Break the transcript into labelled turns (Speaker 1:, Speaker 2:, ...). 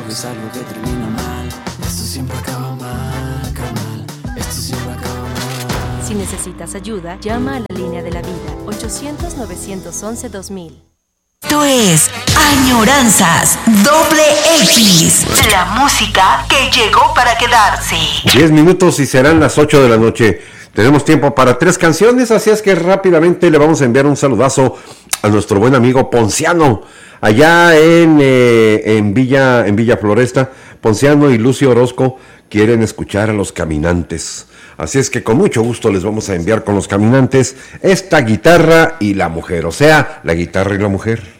Speaker 1: que es algo que termina mal. Esto siempre acaba mal, carnal. Esto siempre acaba mal.
Speaker 2: Si necesitas ayuda, llama a la línea de la vida, 800-911-2000.
Speaker 3: Esto es Añoranzas X. La música que llegó para quedarse.
Speaker 4: 10 minutos y serán las 8 de la noche. Tenemos tiempo para 3 canciones, así es que rápidamente le vamos a enviar un saludazo a nuestro buen amigo Ponciano, allá en Villa Floresta. Ponciano y Lucio Orozco quieren escuchar a Los Caminantes. Así es que con mucho gusto les vamos a enviar con Los Caminantes esta guitarra y la mujer, o sea, la guitarra y la mujer.